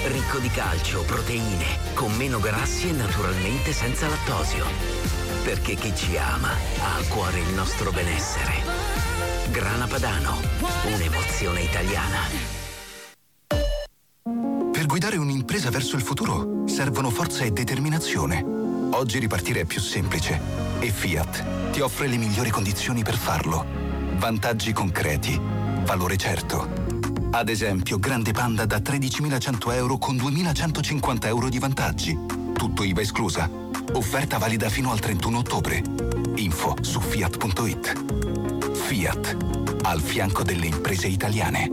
Ricco di calcio, proteine, con meno grassi e naturalmente senza lattosio. Perché chi ci ama ha a cuore il nostro benessere. Grana Padano, un'emozione italiana. Per guidare un'impresa verso il futuro servono forza e determinazione. Oggi ripartire è più semplice e Fiat ti offre le migliori condizioni per farlo. Vantaggi concreti, valore certo. Ad esempio, Grande Panda da 13.100 euro con 2.150 euro di vantaggi. Tutto IVA esclusa. Offerta valida fino al 31 ottobre. Info su fiat.it. Fiat, al fianco delle imprese italiane.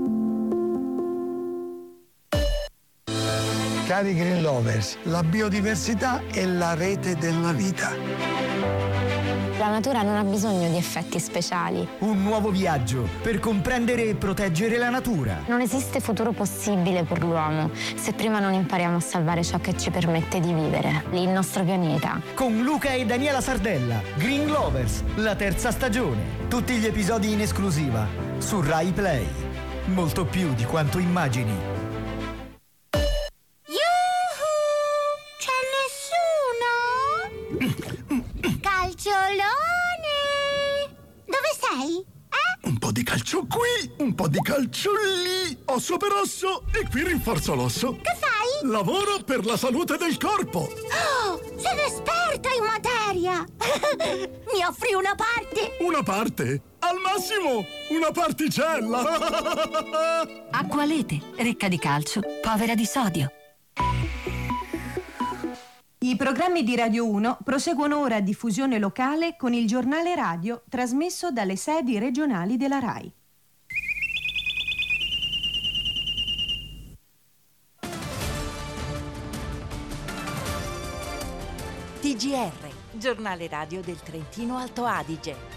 Cari Green Lovers, la biodiversità è la rete della vita. La natura non ha bisogno di effetti speciali. Un nuovo viaggio per comprendere e proteggere la natura. Non esiste futuro possibile per l'uomo se prima non impariamo a salvare ciò che ci permette di vivere, il nostro pianeta. Con Luca e Daniela Sardella, Green Lovers, la terza stagione. Tutti gli episodi in esclusiva su Rai Play. Molto più di quanto immagini. Un po' di calcio qui, un po' di calcio lì, osso per osso e qui rinforzo l'osso. Che fai? Lavoro per la salute del corpo. Oh, sei esperta in materia. Mi offri una parte? Una parte? Al massimo, una particella. Acqualete, ricca di calcio, povera di sodio. I programmi di Radio 1 proseguono ora a diffusione locale con il giornale radio trasmesso dalle sedi regionali della RAI. TGR, giornale radio del Trentino Alto Adige.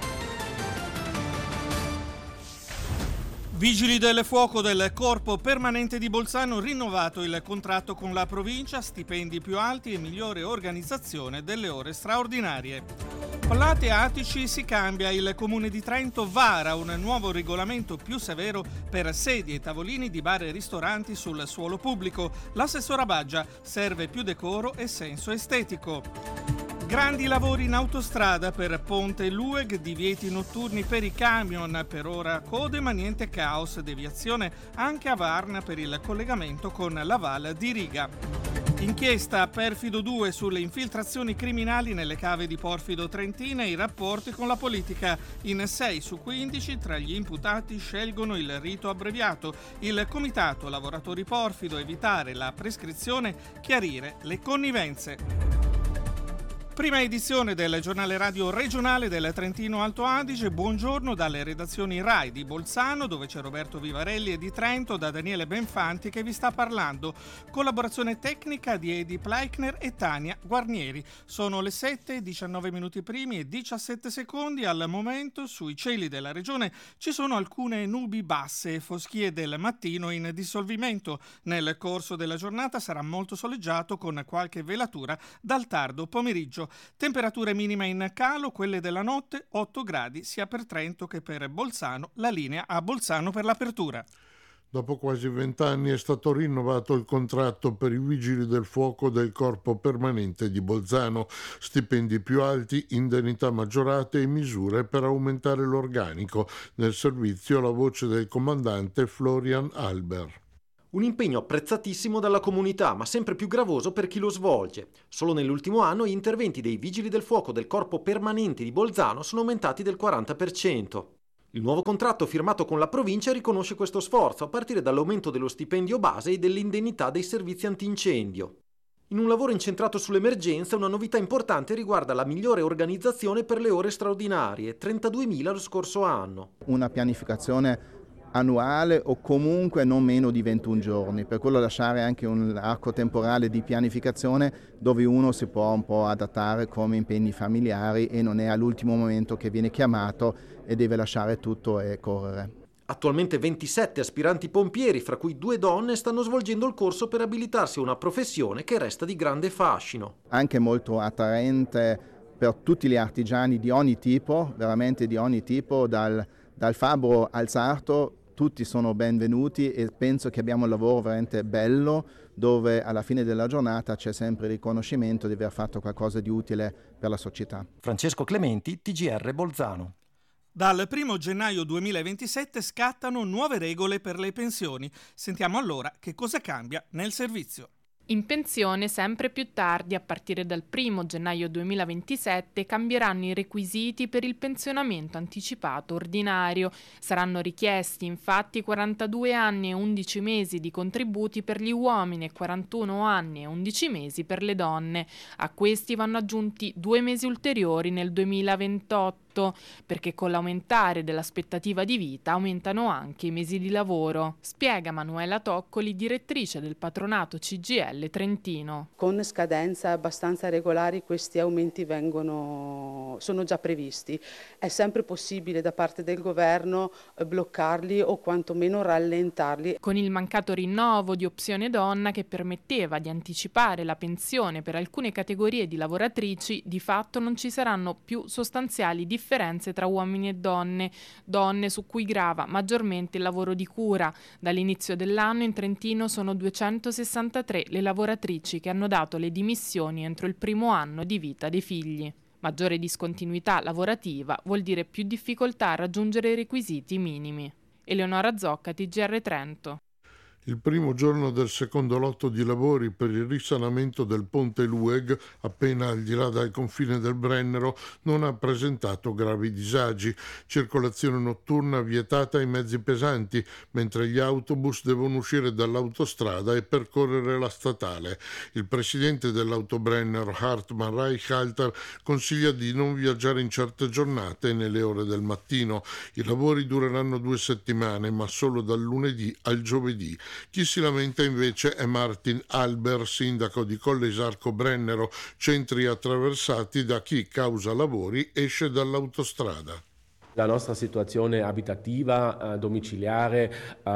Vigili del fuoco del Corpo Permanente di Bolzano rinnovato il contratto con la provincia, stipendi più alti e migliore organizzazione delle ore straordinarie. Pallate Attici si cambia, il Comune di Trento vara un nuovo regolamento più severo per sedie e tavolini di bar e ristoranti sul suolo pubblico. L'assessora Baggia, serve più decoro e senso estetico. Grandi lavori in autostrada per Ponte Lueg, divieti notturni per i camion, per ora code ma niente caos, deviazione anche a Varna per il collegamento con la Val di Riga. Inchiesta Perfido 2 sulle infiltrazioni criminali nelle cave di Porfido Trentina e i rapporti con la politica. In 6 su 15 tra gli imputati scelgono il rito abbreviato. Il comitato Lavoratori Porfido, evitare la prescrizione, chiarire le connivenze. Prima edizione del giornale radio regionale del Trentino Alto Adige. Buongiorno dalle redazioni RAI di Bolzano, dove c'è Roberto Vivarelli, e di Trento da Daniele Benfanti che vi sta parlando. Collaborazione tecnica di Edi Pleichner e Tania Guarnieri. Sono le 7, 19 minuti primi e 17 secondi. Al momento sui cieli della regione ci sono alcune nubi basse e foschie del mattino in dissolvimento. Nel corso della giornata sarà molto soleggiato con qualche velatura dal tardo pomeriggio. Temperature minime in calo, quelle della notte 8 gradi sia per Trento che per Bolzano, la linea a Bolzano per l'apertura. Dopo quasi 20 anni è stato rinnovato il contratto per i vigili del fuoco del Corpo Permanente di Bolzano, stipendi più alti, indennità maggiorate e misure per aumentare l'organico. Nel servizio la voce del comandante Florian Alber. Un impegno apprezzatissimo dalla comunità, ma sempre più gravoso per chi lo svolge. Solo nell'ultimo anno gli interventi dei Vigili del Fuoco del Corpo Permanente di Bolzano sono aumentati del 40%. Il nuovo contratto firmato con la provincia riconosce questo sforzo, a partire dall'aumento dello stipendio base e dell'indennità dei servizi antincendio. In un lavoro incentrato sull'emergenza, una novità importante riguarda la migliore organizzazione per le ore straordinarie, 32.000 lo scorso anno. Una pianificazione annuale o comunque non meno di 21 giorni, per quello lasciare anche un arco temporale di pianificazione dove uno si può un po' adattare come impegni familiari e non è all'ultimo momento che viene chiamato e deve lasciare tutto e correre. Attualmente 27 aspiranti pompieri, fra cui 2 donne, stanno svolgendo il corso per abilitarsi a una professione che resta di grande fascino. Anche molto attraente per tutti gli artigiani di ogni tipo, veramente di ogni tipo, dal fabbro al sarto, tutti sono benvenuti e penso che abbiamo un lavoro veramente bello dove alla fine della giornata c'è sempre il riconoscimento di aver fatto qualcosa di utile per la società. Francesco Clementi, TGR Bolzano. Dal 1 gennaio 2027 scattano nuove regole per le pensioni. Sentiamo allora che cosa cambia nel servizio. In pensione sempre più tardi, a partire dal 1 gennaio 2027, cambieranno i requisiti per il pensionamento anticipato ordinario. Saranno richiesti infatti 42 anni e 11 mesi di contributi per gli uomini e 41 anni e 11 mesi per le donne. A questi vanno aggiunti 2 mesi ulteriori nel 2028. Perché con l'aumentare dell'aspettativa di vita aumentano anche i mesi di lavoro, spiega Manuela Toccoli, direttrice del patronato CGIL Trentino. Con scadenze abbastanza regolari questi aumenti sono già previsti. È sempre possibile da parte del governo bloccarli o quantomeno rallentarli. Con il mancato rinnovo di Opzione Donna, che permetteva di anticipare la pensione per alcune categorie di lavoratrici, di fatto non ci saranno più sostanziali differenze tra uomini e donne su cui grava maggiormente il lavoro di cura. Dall'inizio dell'anno in Trentino sono 263 le lavoratrici che hanno dato le dimissioni entro il primo anno di vita dei figli. Maggiore discontinuità lavorativa vuol dire più difficoltà a raggiungere i requisiti minimi. Eleonora Zocca, TGR Trento. Il primo giorno del secondo lotto di lavori per il risanamento del ponte Lueg, appena al di là dal confine del Brennero, non ha presentato gravi disagi. Circolazione notturna vietata ai mezzi pesanti, mentre gli autobus devono uscire dall'autostrada e percorrere la statale. Il presidente dell'Autobrennero, Hartmann Reichhalter, consiglia di non viaggiare in certe giornate nelle ore del mattino. I lavori dureranno 2 settimane, ma solo dal lunedì al giovedì. Chi si lamenta invece è Martin Alber, sindaco di Colle Isarco Brennero, centri attraversati da chi, causa lavori, esce dall'autostrada. La nostra situazione abitativa, domiciliare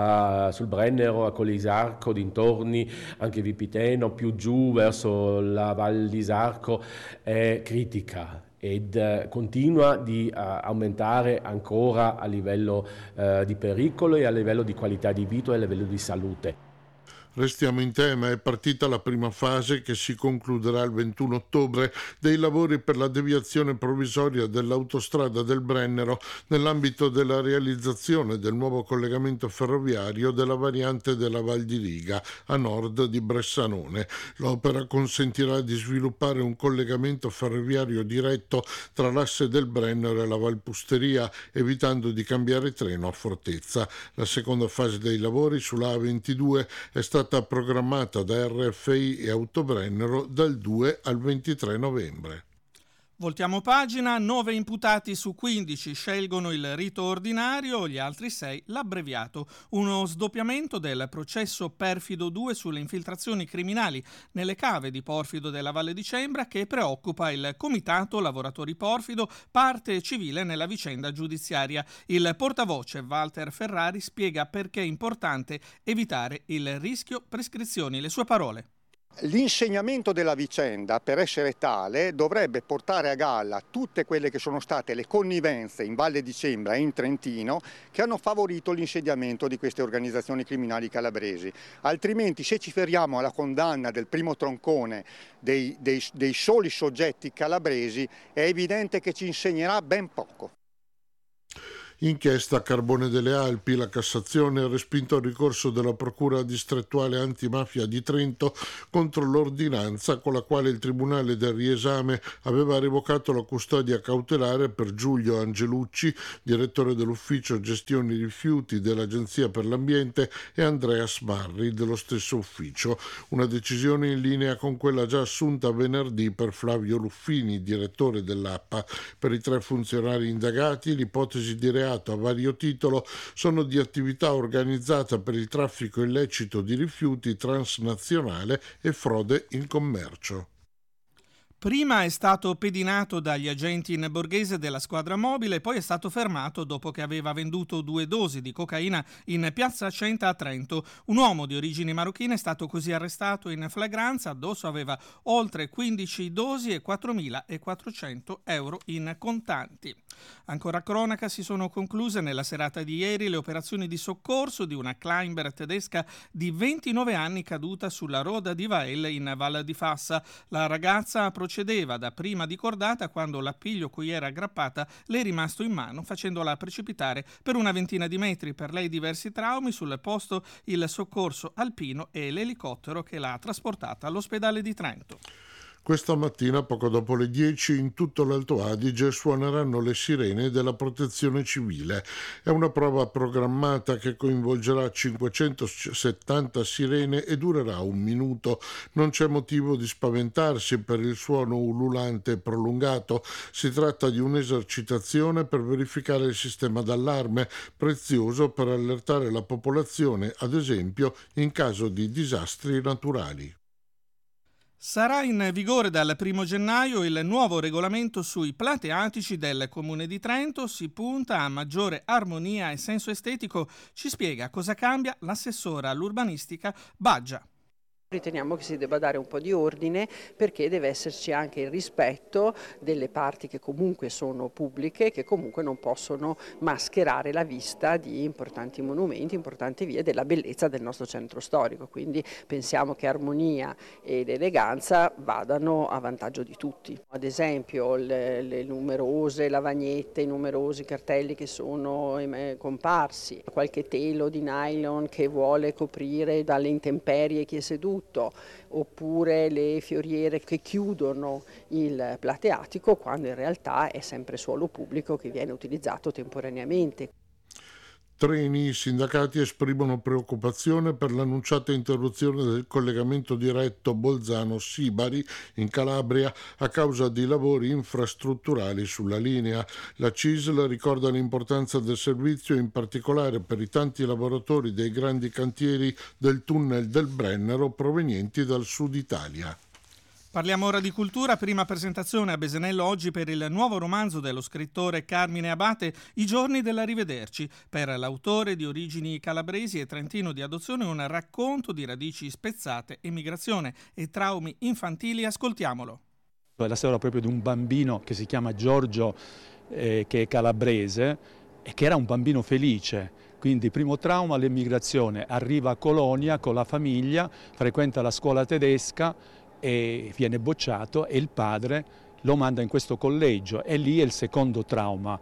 sul Brennero, a Colle Isarco, dintorni, anche Vipiteno, più giù verso la Val di Isarco, è critica ed continua di aumentare ancora a livello di pericolo e a livello di qualità di vita e a livello di salute. Restiamo in tema, è partita la prima fase che si concluderà il 21 ottobre dei lavori per la deviazione provvisoria dell'autostrada del Brennero nell'ambito della realizzazione del nuovo collegamento ferroviario della variante della Val di Riga a nord di Bressanone. L'opera consentirà di sviluppare un collegamento ferroviario diretto tra l'asse del Brennero e la Valpusteria, evitando di cambiare treno a Fortezza. La seconda fase dei lavori sulla A22 è stata programmata da RFI e Autobrennero dal 2 al 23 novembre. Voltiamo pagina, 9 imputati su 15 scelgono il rito ordinario, gli altri 6 l'abbreviato. Uno sdoppiamento del processo Perfido 2 sulle infiltrazioni criminali nelle cave di Porfido della Valle di Cembra che preoccupa il Comitato Lavoratori Porfido, parte civile nella vicenda giudiziaria. Il portavoce Walter Ferrari spiega perché è importante evitare il rischio prescrizioni. Le sue parole. L'insegnamento della vicenda, per essere tale, dovrebbe portare a galla tutte quelle che sono state le connivenze in Valle di Cembra e in Trentino che hanno favorito l'insediamento di queste organizzazioni criminali calabresi. Altrimenti, se ci fermiamo alla condanna del primo troncone dei soli soggetti calabresi, è evidente che ci insegnerà ben poco. Inchiesta a Carbone delle Alpi, la Cassazione ha respinto il ricorso della Procura distrettuale antimafia di Trento contro l'ordinanza con la quale il Tribunale del riesame aveva revocato la custodia cautelare per Giulio Angelucci, direttore dell'ufficio gestione rifiuti dell'Agenzia per l'Ambiente, e Andrea Smarri dello stesso ufficio. Una decisione in linea con quella già assunta venerdì per Flavio Luffini, direttore dell'APPA. Per i 3 funzionari indagati l'ipotesi di reato a vario titolo sono di attività organizzata per il traffico illecito di rifiuti transnazionale e frode in commercio. Prima è stato pedinato dagli agenti in Borghese della squadra mobile, poi è stato fermato dopo che aveva venduto 2 dosi di cocaina in piazza Centa a Trento. Un uomo di origini marocchine è stato così arrestato in flagranza, addosso aveva oltre 15 dosi e 4.400 euro in contanti. Ancora cronaca, si sono concluse nella serata di ieri le operazioni di soccorso di una climber tedesca di 29 anni caduta sulla roda di Vael in Val di Fassa. La ragazza procedeva da prima di cordata quando l'appiglio cui era aggrappata le è rimasto in mano, facendola precipitare per una ventina di metri. Per lei diversi traumi, sul posto il soccorso alpino e l'elicottero che l'ha trasportata all'ospedale di Trento. Questa mattina, poco dopo le 10, in tutto l'Alto Adige suoneranno le sirene della Protezione Civile. È una prova programmata che coinvolgerà 570 sirene e durerà 1 minuto. Non c'è motivo di spaventarsi per il suono ululante e prolungato. Si tratta di un'esercitazione per verificare il sistema d'allarme, prezioso per allertare la popolazione, ad esempio in caso di disastri naturali. Sarà in vigore dal 1 gennaio il nuovo regolamento sui plateatici del Comune di Trento. Si punta a maggiore armonia e senso estetico. Ci spiega cosa cambia l'assessora all'urbanistica Baggia. Riteniamo che si debba dare un po' di ordine perché deve esserci anche il rispetto delle parti che comunque sono pubbliche, che comunque non possono mascherare la vista di importanti monumenti, importanti vie, della bellezza del nostro centro storico. Quindi pensiamo che armonia ed eleganza vadano a vantaggio di tutti. Ad esempio le numerose lavagnette, i numerosi cartelli che sono comparsi, qualche telo di nylon che vuole coprire dalle intemperie chi è seduto, oppure le fioriere che chiudono il plateatico quando in realtà è sempre suolo pubblico che viene utilizzato temporaneamente. Treni, i sindacati esprimono preoccupazione per l'annunciata interruzione del collegamento diretto Bolzano-Sibari in Calabria a causa di lavori infrastrutturali sulla linea. La CISL ricorda l'importanza del servizio, in particolare per i tanti lavoratori dei grandi cantieri del tunnel del Brennero provenienti dal sud Italia. Parliamo ora di cultura. Prima presentazione a Besenello oggi per il nuovo romanzo dello scrittore Carmine Abate, I giorni dell'arrivederci. Per l'autore, di origini calabresi e trentino di adozione, un racconto di radici spezzate, emigrazione e traumi infantili. Ascoltiamolo. È la storia proprio di un bambino che si chiama Giorgio, che è calabrese e che era un bambino felice. Quindi primo trauma, l'emigrazione. Arriva a Colonia con la famiglia, frequenta la scuola tedesca e viene bocciato e il padre lo manda in questo collegio e lì è il secondo trauma.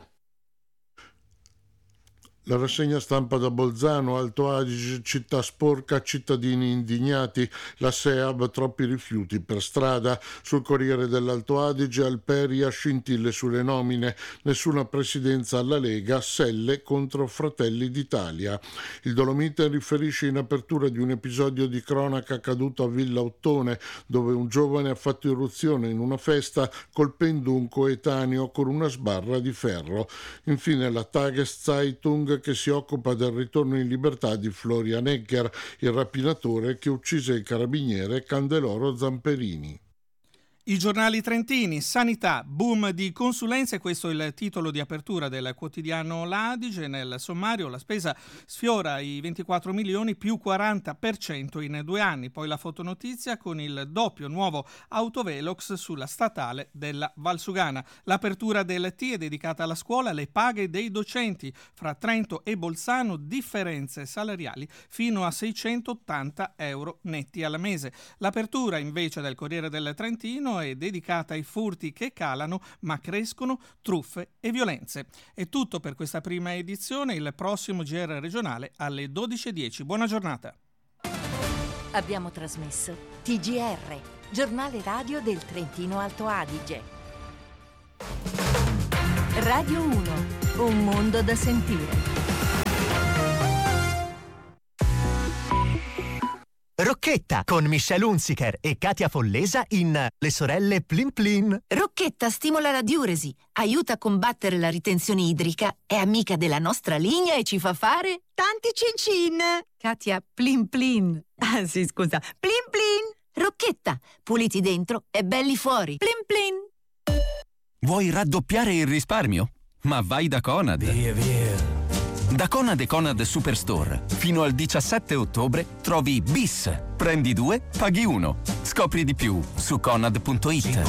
La rassegna stampa da Bolzano, Alto Adige, città sporca, cittadini indignati, la SEAB, troppi rifiuti per strada. Sul Corriere dell'Alto Adige, Alperia, scintille sulle nomine, nessuna presidenza alla Lega, selle contro Fratelli d'Italia. Il Dolomite riferisce in apertura di un episodio di cronaca accaduto a Villa Ottone, dove un giovane ha fatto irruzione in una festa colpendo un coetaneo con una sbarra di ferro. Infine la Tageszeitung, che si occupa del ritorno in libertà di Florian Egger, il rapinatore che uccise il carabiniere Candeloro Zamperini. I giornali trentini, sanità, boom di consulenze, questo è il titolo di apertura del quotidiano L'Adige. Nel sommario la spesa sfiora i 24 milioni più 40% in 2 anni. Poi la fotonotizia con il doppio nuovo autovelox sulla statale della Valsugana. L'apertura del T è dedicata alla scuola, le paghe dei docenti. Fra Trento e Bolzano differenze salariali fino a 680 euro netti al mese. L'apertura invece del Corriere del Trentino è dedicata ai furti che calano ma crescono, truffe e violenze. È tutto per questa prima edizione, il prossimo GR regionale alle 12:10. Buona giornata. Abbiamo trasmesso TGR, giornale radio del Trentino Alto Adige. Radio 1, un mondo da sentire. Rocchetta con Michelle Hunziker e Katia Follesa in Le sorelle Plin Plin. Rocchetta stimola la diuresi, aiuta a combattere la ritenzione idrica, è amica della nostra linea e ci fa fare tanti cin cin. Katia Plin Plin. Ah sì, scusa, Plin Plin. Rocchetta, puliti dentro e belli fuori. Plin plin. Vuoi raddoppiare il risparmio? Ma vai da Conad. Da Conad e Conad Superstore, fino al 17 ottobre trovi bis. Prendi 2, paghi 1. Scopri di più su conad.it.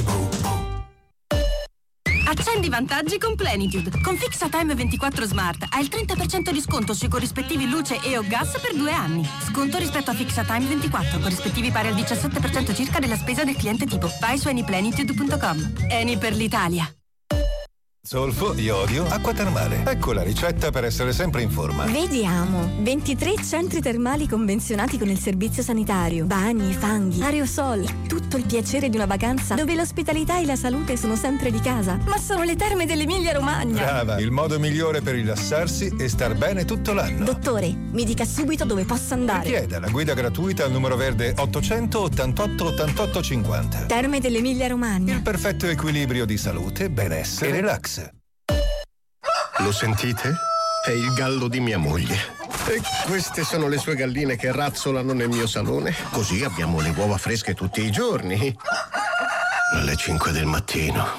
Accendi i vantaggi con Plenitude. Con Fixatime 24 Smart hai il 30% di sconto sui corrispettivi luce e o gas per 2 anni. Sconto rispetto a Fixatime 24, corrispettivi pari al 17% circa della spesa del cliente tipo. Vai su anyplenitude.com. Eni per l'Italia. Zolfo, iodio, acqua termale. Ecco la ricetta per essere sempre in forma. Vediamo. 23 centri termali convenzionati con il servizio sanitario. Bagni, fanghi, aerosol. Tutto il piacere di una vacanza dove l'ospitalità e la salute sono sempre di casa. Ma sono le terme dell'Emilia Romagna. Brava, il modo migliore per rilassarsi e star bene tutto l'anno. Dottore, mi dica subito dove posso andare. Richieda la guida gratuita al numero verde 888 88 50. Terme dell'Emilia Romagna. Il perfetto equilibrio di salute, benessere e relax. Lo sentite? È il gallo di mia moglie. E queste sono le sue galline che razzolano nel mio salone. Così abbiamo le uova fresche tutti i giorni. Alle 5 del mattino.